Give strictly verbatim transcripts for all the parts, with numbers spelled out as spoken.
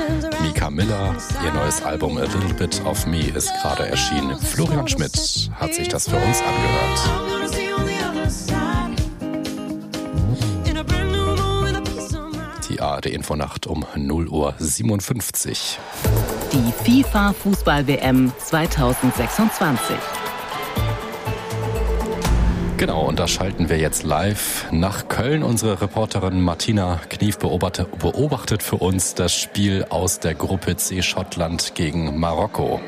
Mika Miller, ihr neues Album A Little Bit of Me ist gerade erschienen. Florian Schmidt hat sich das für uns angehört. Die A R D-Infonacht um null Uhr siebenundfünfzig. Die FIFA-Fußball-W M zweitausendsechsundzwanzig. Genau, und da schalten wir jetzt live nach Köln. Unsere Reporterin Martina Knief beobachtet, beobachtet für uns das Spiel aus der Gruppe C Schottland gegen Marokko.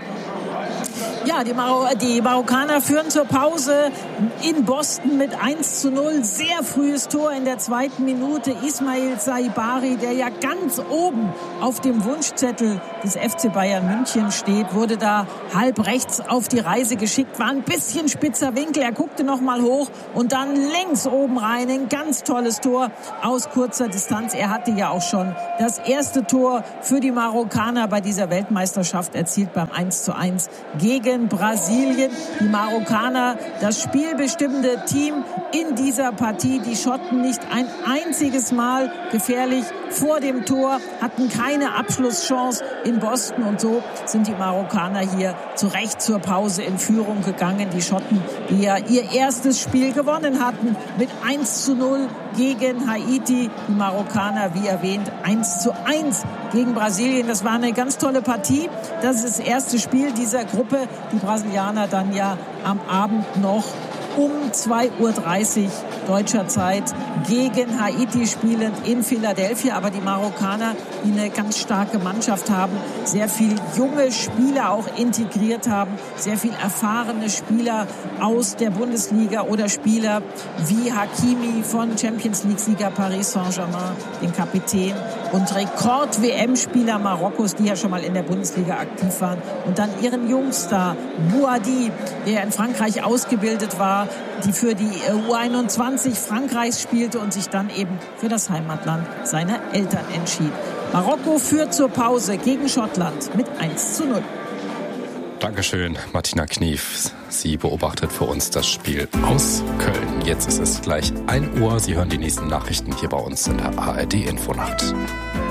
Ja, die, Maro- die Marokkaner führen zur Pause in Boston mit eins zu null. Sehr frühes Tor in der zweiten Minute. Ismail Saibari, der ja ganz oben auf dem Wunschzettel des F C Bayern München steht, wurde da halb rechts auf die Reise geschickt. War ein bisschen spitzer Winkel. Er guckte noch mal hoch und dann längs oben rein. Ein ganz tolles Tor aus kurzer Distanz. Er hatte ja auch schon das erste Tor für die Marokkaner bei dieser Weltmeisterschaft erzielt beim eins zu eins gegen Brasilien. Die Marokkaner, das spielbestimmende Team in dieser Partie. Die Schotten nicht ein einziges Mal gefährlich vor dem Tor, hatten keine Abschlusschance in Boston und so sind die Marokkaner hier zu Recht zur Pause in Führung gegangen. Die Schotten, die ja ihr erstes Spiel gewonnen hatten mit eins zu null gegen Haiti. Die Marokkaner, wie erwähnt, eins zu eins gegen Brasilien. Das war eine ganz tolle Partie. Das ist das erste Spiel dieser Gruppe. Die Brasilianer dann ja am Abend noch um zwei Uhr dreißig deutscher Zeit gegen Haiti spielend in Philadelphia. Aber die Marokkaner, die eine ganz starke Mannschaft haben, sehr viele junge Spieler auch integriert haben, sehr viel erfahrene Spieler aus der Bundesliga oder Spieler wie Hakimi von Champions League-Sieger Paris Saint-Germain, den Kapitän, und Rekord-W M-Spieler Marokkos, die ja schon mal in der Bundesliga aktiv waren. Und dann ihren Jungstar Bouhaddi, der in Frankreich ausgebildet war, die für die U einundzwanzig Frankreichs spielte und sich dann eben für das Heimatland seiner Eltern entschied. Marokko führt zur Pause gegen Schottland mit eins zu null. Dankeschön, Martina Knief. Sie beobachtet für uns das Spiel aus Köln. Jetzt ist es gleich ein Uhr. Sie hören die nächsten Nachrichten hier bei uns in der A R D-Infonacht.